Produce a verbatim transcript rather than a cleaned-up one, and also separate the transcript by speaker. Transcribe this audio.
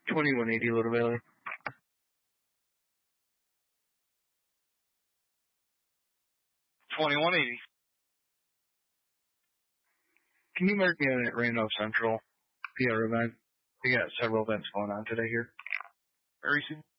Speaker 1: twenty-one eighty Little Valley.
Speaker 2: twenty-one eighty.
Speaker 1: Can you mark me on at Randolph Central P R event? We got several events going on today here.
Speaker 2: Very soon.